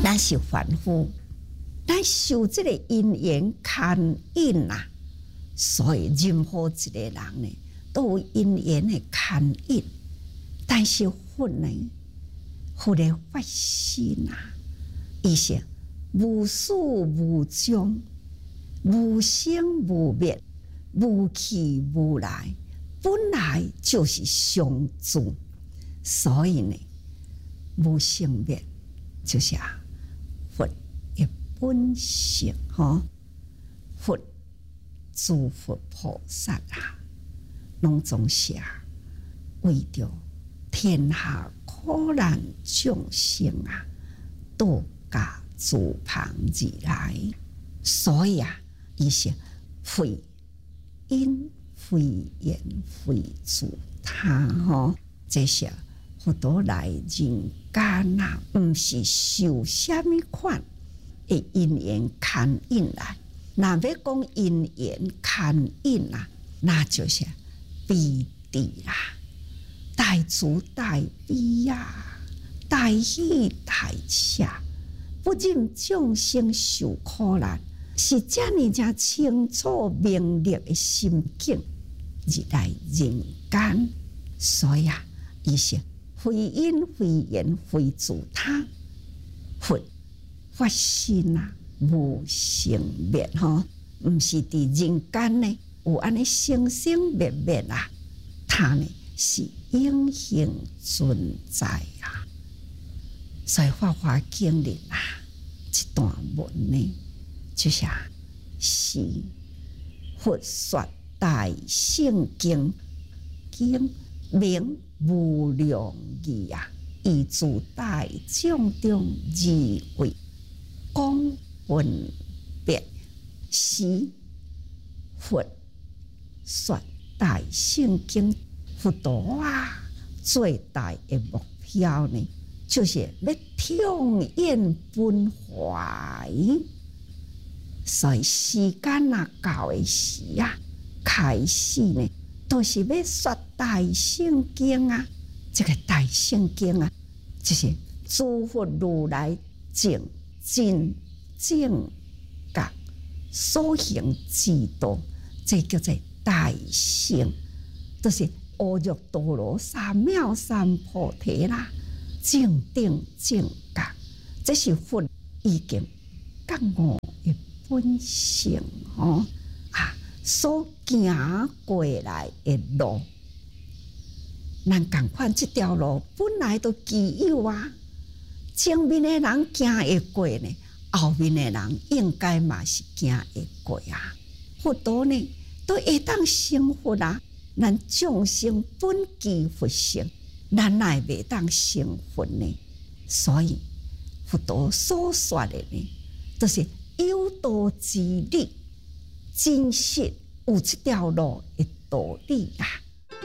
咱是凡夫，咱受这个因缘牵引啊，所以任何一个人呢，都有因缘的牵引。但是佛呢，佛的法身啊，伊是无始无终，无生无灭，无去无来，本来就是常住。所以呢，无生灭就是佛的本性吼。佛诸佛菩萨啊，拢总是为着天下苦难众生啊，度假自旁而来。所以伊是非因非缘非自他吼，这些佛陀来人间啊，毋是受什么款的因缘牵引来。若要讲因缘牵引啊，那就是悲智啦，大慈大悲呀，大喜大舍，不忍众生受苦难，是这样正清楚明了的心境而来人间。所以伊是非因非缘非自他，佛法身啊，无生灭吼，毋是伫人间呢有安尼生生灭灭啊，他呢是永恒存在啊。所以《法华经》里一段文呢，就是是佛说大圣经，经名无量义啊，以自大众中而为讲分别。是佛说大圣经，佛陀最大的目标呢，就是要统演本怀。所以时间到的时开始呢，都是要说大圣经这个大圣经就是诸佛如来正真正觉所行之道，这叫做大圣，就是阿耨多罗三藐三菩提啦，正定正觉，这是佛已经觉悟的本性所行过来的路。咱同款这条路本来都既有前面的人行会过呢，后面的人应该嘛是行会过佛陀呢都会当成佛咱众生本具佛性，咱乃袂当成佛呢？所以佛陀所说的呢，都是有道之理，真实有这条路的道理